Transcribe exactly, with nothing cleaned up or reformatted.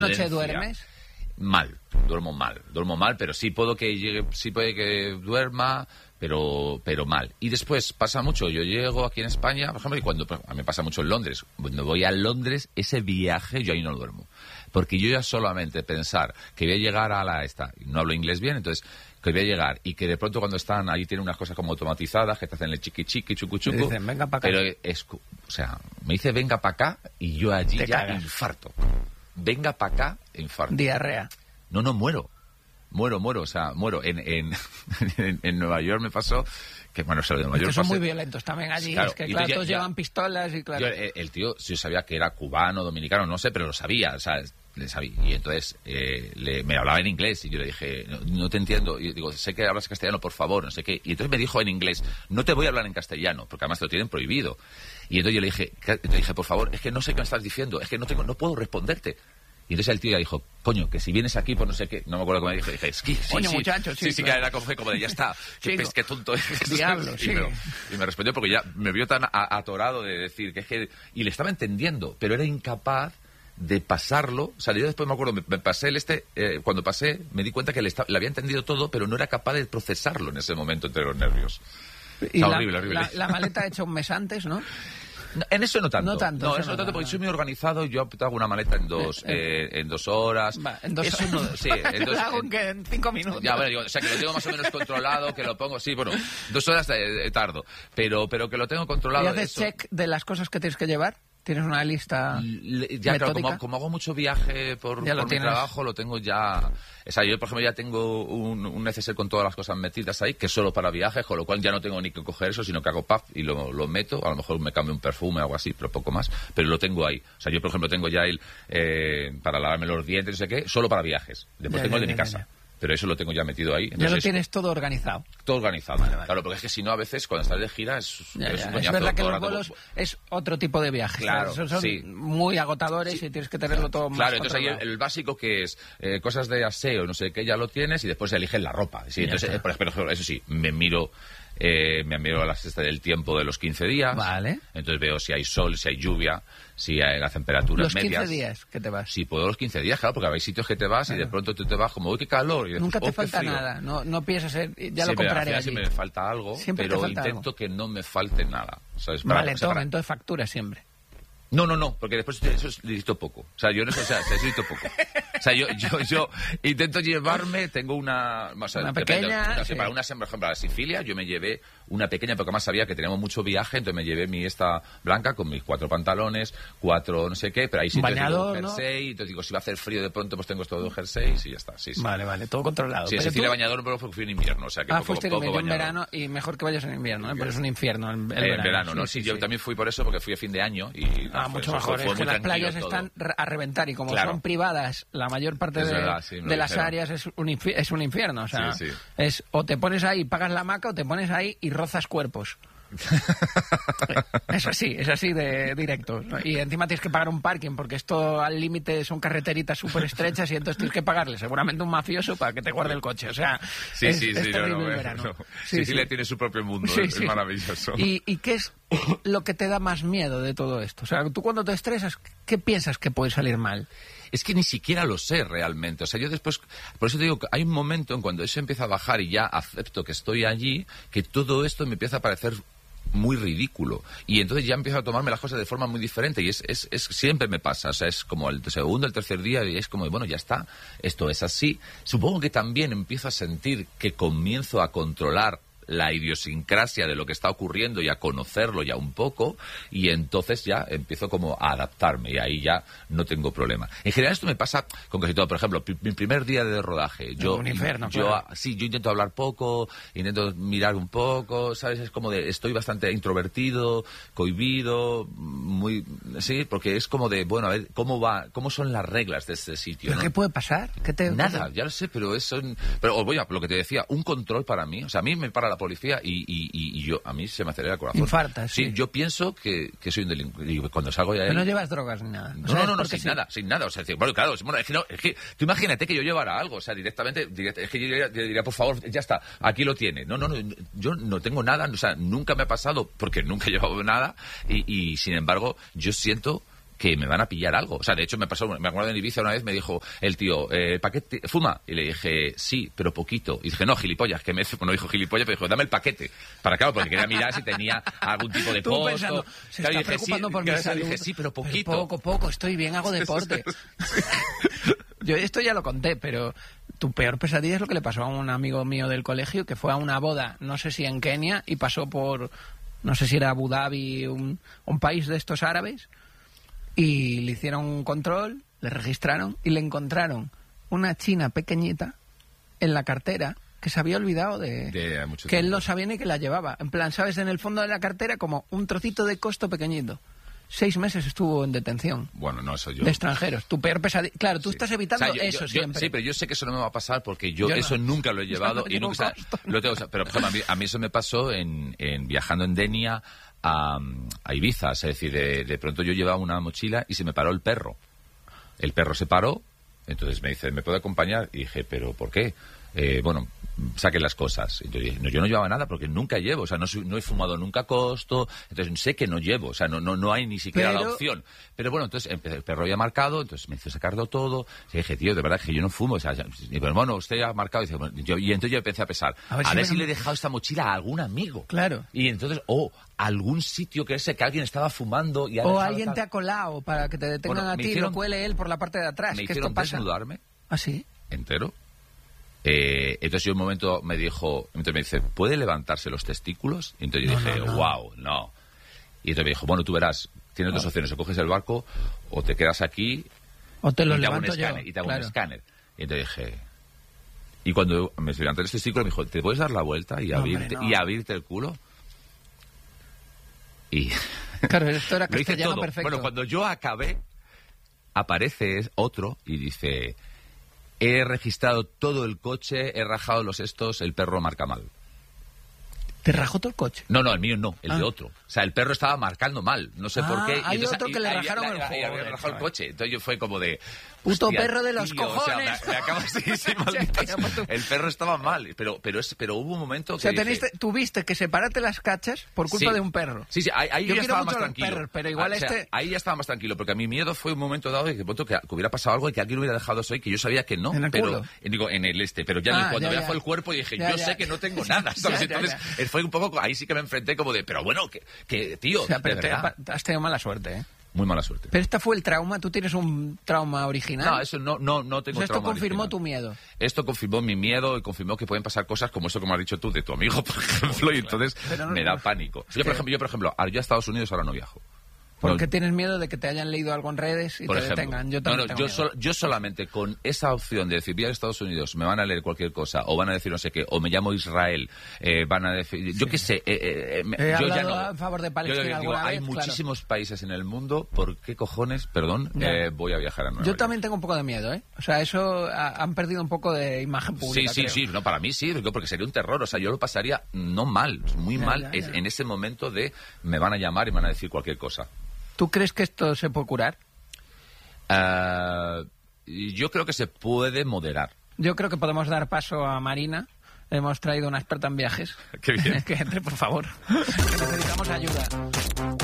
¿Noche duermes? Mal, duermo mal, duermo mal, pero sí puedo que llegue, sí puede que duerma, pero pero mal. Y después pasa mucho, yo llego aquí en España, por ejemplo, y cuando a mí me pasa mucho en Londres, cuando voy a Londres, ese viaje yo ahí no duermo. Porque yo ya solamente pensar que voy a llegar a la esta, no hablo inglés bien, entonces que voy a llegar y que de pronto cuando están ahí tienen unas cosas como automatizadas que te hacen el chiqui chiqui, chucu chucu. Te dicen, venga para acá. Pero es, o sea, me dice venga para acá y yo allí te ya cagas. infarto. Venga para acá, infarto. Diarrea. No, no, muero. Muero, muero, o sea, muero. En, en, en, en Nueva York me pasó que, bueno, o sea, de Nueva Es York que son pasé, muy violentos también allí. claro, Es que, y claro, ya- todos ya- llevan pistolas y claro. Yo, el, el tío, yo sabía que era cubano, dominicano, no sé, pero lo sabía, o sea, le sabía. Y entonces eh, le, me hablaba en inglés y yo le dije, no, no te entiendo. Y digo, sé que hablas castellano, por favor, no sé qué. Y entonces me dijo en inglés, no te voy a hablar en castellano, porque además te lo tienen prohibido. Y entonces yo le dije, le dije, por favor, es que no sé qué me estás diciendo, es que no tengo, no puedo responderte. Y entonces el tío ya dijo, coño, que si vienes aquí, pues no sé qué, no me acuerdo cómo me dijo, dije, es que sí, Coño, sí, muchacho, sí, sí, sí, claro. que era como, como de, ya está, qué, Chico. pes- qué tonto es. Diablo, y, sí. me, y me respondió porque ya me vio tan a- atorado de decir que es que, y le estaba entendiendo, pero era incapaz de pasarlo. O sea, yo después me acuerdo, me, me pasé el este, eh, cuando pasé, me di cuenta que le, esta- le había entendido todo, pero no era capaz de procesarlo en ese momento entre los nervios. Y Está la, horrible, horrible. La, la maleta hecha un mes antes, ¿no? No, en eso no tanto. No tanto, No, eso eso no no tanto, tanto. porque soy muy organizado. Yo hago una maleta en dos, Eh, eh. eh, en dos horas. Va, en dos Eso no- sí, en dos- Lo hago en- que en cinco minutos. Ya, bueno, digo, o sea, que lo tengo más o menos controlado, que lo pongo, sí, bueno, dos horas eh, eh, tardo, pero pero que lo tengo controlado. ¿Y haces eso- check de las cosas que tienes que llevar? ¿Tienes una lista Le- ya, claro, metódica? como, como hago mucho viaje por, Ya lo por mi tienes. trabajo, lo tengo ya... O sea, yo, por ejemplo, ya tengo un, un neceser con todas las cosas metidas ahí, que es solo para viajes, con lo cual ya no tengo ni que coger eso, sino que hago puff y lo, lo meto. A lo mejor me cambio un perfume o algo así, pero poco más. Pero lo tengo ahí. O sea, yo, por ejemplo, tengo ya el... Eh, para lavarme los dientes, no sé qué, solo para viajes. Después Ya, tengo ya, el de ya, mi ya, casa. ya. Pero eso lo tengo ya metido ahí. Ya Entonces lo es tienes todo organizado. todo organizado. Vale, vale. Claro, porque es que si no, a veces, cuando estás de gira, es, Ya, es ya. un Es coñazo verdad que todo los el rato. vuelos es otro tipo de viajes. Claro, Son, son sí. muy agotadores y tienes que tenerlo todo más Claro, entonces ahí controlado. el, el básico que es eh, cosas de aseo, no sé qué, ya lo tienes y después eliges la ropa. Sí, Ya entonces, está. eh, por ejemplo, eso sí, me miro eh, me miro la cesta del tiempo de los quince días. Vale. Entonces veo si hay sol, si hay lluvia, si hay las temperaturas Los medias. quince días que te vas. Sí, puedo los quince días, claro, porque hay sitios que te vas y de pronto tú te vas como, uy, qué calor. Y después, Nunca te "Oh, qué falta frío". nada. No, no piensas en... Ya lo Siempre, al compraré final allí. siempre me falta algo, Siempre te pero falta intento algo. que no me falte nada. ¿Sabes? Para- Vale, o sea, toma, para- entonces factura siempre. No, no, no, porque después eso es- necesito poco. O sea, yo en eso, o sea, necesito poco. O sea, yo, yo, yo intento llevarme, tengo una... O sea, Una depende, pequeña, no sé, sí. para una, por ejemplo, a Sicilia, yo me llevé una pequeña, porque además sabía que teníamos mucho viaje, entonces me llevé mi esta blanca con mis cuatro pantalones, cuatro no sé qué, pero ahí sí Bañador, tengo ¿no? jersey, entonces digo, si va a hacer frío de pronto, pues tengo estos dos jerseys y ya está, sí, sí. Vale, vale, todo controlado. Sí, en Pero Sicilia tú- bañador, pero fui en invierno, o sea que Ah, poco, fuiste en poco invierno, en bañador. verano y mejor que vayas en invierno, ¿eh? Pero es un infierno el, el Eh, verano. en verano, ¿no? Sí, yo también fui por eso, porque fui a fin de año y... Ah, no, fue- mucho fue- mejor. fue Es muy que las tranquilo playas todo. están re- a reventar y como Claro. son privadas, la mayor parte Es de, verdad, sí, me lo de las dijeron. áreas es un, infi- es un infierno. O sea, Sí, sí. es o te pones ahí, pagas la hamaca o te pones ahí y rozas cuerpos. Es así, es así de directo. ¿no? Y encima tienes que pagar un parking porque esto al límite son carreteritas súper estrechas y entonces tienes que pagarle seguramente un mafioso para que te guarde el coche. O sea, Sí, es, sí, es sí, no, terrible no, el eh, verano. no. Sí, Sicilia sí. tiene su propio mundo, Sí, es, sí. es maravilloso. ¿Y, ¿Y qué es lo que te da más miedo de todo esto? O sea, tú cuando te estresas, ¿qué piensas que puede salir mal? Es que ni siquiera lo sé realmente. O sea, yo después... Por eso te digo que hay un momento en cuando eso empieza a bajar y ya acepto que estoy allí, que todo esto me empieza a parecer muy ridículo. Y entonces ya empiezo a tomarme las cosas de forma muy diferente. Y es, es, es siempre me pasa. O sea, es como el segundo, el tercer día y es como, bueno, ya está. Esto es así. Supongo que también empiezo a sentir que comienzo a controlar la idiosincrasia de lo que está ocurriendo y a conocerlo ya un poco, y entonces ya empiezo como a adaptarme y ahí ya no tengo problema. En general esto me pasa con casi todo. Por ejemplo, pi- mi primer día de rodaje, yo, Un infierno, yo claro. sí, yo intento hablar poco, intento mirar un poco, ¿sabes? Es como de, estoy bastante introvertido, cohibido, muy, sí, porque es como de, bueno, a ver, ¿cómo va, cómo son las reglas de este sitio? ¿Pero ¿no? qué puede pasar? ¿Qué te, Nada, ya lo sé, pero eso... Pero os voy a lo que te decía, un control para mí. O sea, a mí me para la policía y, y, y, y yo, a mí se me acelera el corazón. Infartas, sí. Sí, yo pienso que, que soy un delincuente. Y cuando salgo de ahí... Pero no llevas drogas ni nada. O No, sea, no, es no, no, porque sin sí. nada, sin nada. O sea, es decir, bueno, claro, bueno, es que no, es que tú imagínate que yo llevara algo, o sea, directamente, direct- es que yo diría, yo diría, por favor, ya está, aquí lo tiene. No, no, no, yo no tengo nada, o sea, nunca me ha pasado, porque nunca he llevado nada, y, y sin embargo, yo siento que me van a pillar algo. O sea, de hecho me pasó, me acuerdo en Ibiza una vez me dijo el tío, eh, ¿paquete fuma? Y le dije, sí, pero poquito. Y dije, no, gilipollas, que me no dijo gilipollas, pero dijo, dame el paquete. Para claro, porque quería mirar si tenía algún tipo de Tú posto. pensando, se Claro, está dije, preocupando sí, por mi claro, salud. dije, sí, pero poquito. Pero poco, poco, estoy bien, hago deporte. Yo esto ya lo conté, pero tu peor pesadilla es lo que le pasó a un amigo mío del colegio, que fue a una boda, no sé si en Kenia, y pasó por, no sé si era Abu Dhabi, un, un país de estos árabes, y le hicieron un control, le registraron y le encontraron una china pequeñita en la cartera que se había olvidado de, De mucho que él tiempo. no sabía ni que la llevaba. En plan, ¿sabes? En el fondo de la cartera como un trocito de costo pequeñito. Seis meses estuvo en detención. Bueno, no, eso yo... De extranjeros. Tu peor pesadilla. Claro, tú Sí. estás evitando O sea, yo- eso yo- yo- siempre. Sí, pero yo sé que eso no me va a pasar porque yo, Yo no. eso nunca lo he Yo llevado no y llevo nunca... costo. Lo tengo, o sea, pero por ejemplo, a, mí, a mí eso me pasó en, en viajando en Denia a, a Ibiza. Es decir, de, de pronto yo llevaba una mochila y se me paró el perro. El perro se paró, entonces me dice, ¿me puede acompañar? Y dije, ¿pero por qué? Eh, bueno, saquen las cosas. Entonces dije, no, yo no llevaba nada porque nunca llevo, o sea, no, soy- no he fumado nunca costo, entonces sé que no llevo, o sea, no, no, no hay ni siquiera Pero- la opción. Pero bueno, entonces empecé, el perro ya marcado, entonces me hizo sacarlo todo, y dije, tío, de verdad que yo no fumo, o sea, ya- y, pero bueno, usted ya ha marcado, y, dice, bueno, yo- y entonces yo empecé a pensar, A a ver ver, si me si lo- le he dejado esta mochila a algún amigo. Claro. Y entonces, o algún sitio que ese que alguien estaba fumando y ha O dejado alguien tal- te ha colado para que te detengan Bueno, a me ti y hicieron- lo cuele él por la parte de atrás. me Que hicieron esto pasa. desnudarme ¿Ah, sí? entero. Eh, entonces yo un momento me dijo, entonces me dice, ¿puede levantarse los testículos? Y entonces yo No, dije, no, no. wow, no. Y entonces me dijo, bueno, tú verás, tienes dos opciones, o coges el barco o te quedas aquí O te lo y te hago un levanto yo. escáner. Y te hago claro. un escáner. Y entonces dije... Y cuando me levanté los testículos me dijo, ¿te puedes dar la vuelta y, No, hombre, abrirte, no. y abrirte el culo? Y... Claro, esto era Lo hice castellano todo. perfecto. Bueno, cuando yo acabé, aparece otro y dice, he registrado todo el coche, he rajado los estos, el perro marca mal. ¿Te rajó todo el coche? No, no, el mío no, el Ah. de otro. O sea, el perro estaba marcando mal, no sé Ah, por qué. hay entonces- otro que le ahí- rajaron ahí- el ahí había joder, rajado el chaval. coche. Entonces yo fue como de... Puto hostia, perro de los tío, o sea, cojones. me, me acaba sí, sí, maldito sea. El perro estaba mal, pero, pero, es, pero hubo un momento que O sea, dije- teniste, tuviste que separarte las cachas por culpa Sí. de un perro. Sí, sí, ahí, ahí Yo ya quiero estaba mucho más a los tranquilo. perros, pero igual Ah, o sea, este- ahí ya estaba más tranquilo, porque a mi miedo fue un momento dado de que, punto que, que hubiera pasado algo y que alguien hubiera dejado eso ahí, que yo sabía que no. ¿En el pero, culo? eh, Digo, en el este, pero ya Ah, cuando ya, ya, ya. fue el cuerpo dije, Ya, yo ya. sé que no tengo nada, ¿sabes? Ya, ya, Entonces, ya. eh, fue un poco, ahí sí que me enfrenté como de, pero bueno, que, que tío, O sea, pero de te, verdad. has tenido mala suerte, ¿eh? Muy mala suerte. Pero este fue el trauma. ¿Tú tienes un trauma original? No, eso no, no, no O tengo sea, esto trauma confirmó original. tu miedo. Esto confirmó mi miedo y confirmó que pueden pasar cosas como eso, como has dicho tú, de tu amigo, por ejemplo, y entonces Pero no- me da pánico. Yo, por ejemplo, yo, por ejemplo, ahora yo a Estados Unidos ahora no viajo. Porque No, tienes miedo de que te hayan leído algo en redes y por te ejemplo. detengan. Yo No, también no, tengo yo, miedo. sol- yo solamente con esa opción de decir, voy a Estados Unidos, me van a leer cualquier cosa, o van a decir no sé qué, o me llamo Israel, eh, van a decir... Yo qué sé, eh, eh, eh, me- He yo ya hablado no... a favor de Palestina yo digo, alguna hay vez, claro. muchísimos países en el mundo, ¿por qué cojones, perdón, Ya. eh, voy a viajar a Nueva Yo York? también tengo un poco de miedo, ¿eh? O sea, eso ha- han perdido un poco de imagen Sí, pública. sí, creo. sí, no, para mí sí, porque porque sería un terror, o sea, yo lo pasaría no mal, muy Ya, mal, ya, es- ya. en ese momento de me van a llamar y me van a decir cualquier cosa. ¿Tú crees que esto se puede curar? Ah, yo creo que se puede moderar. Yo creo que podemos dar paso a Marina. Hemos traído una experta en viajes. Qué bien. Que entre, por favor. Que necesitamos ayuda.